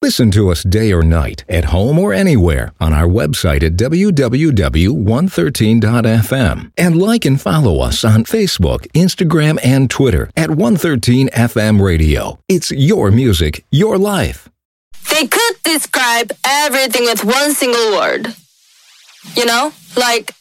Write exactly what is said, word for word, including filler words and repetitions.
Listen to us day or night, at home or anywhere, on our website at w w w dot one thirteen dot f m. And like and follow us on Facebook, Instagram, and Twitter at one thirteen F M Radio. It's your music, your life. They could describe everything with one single word. You know? Like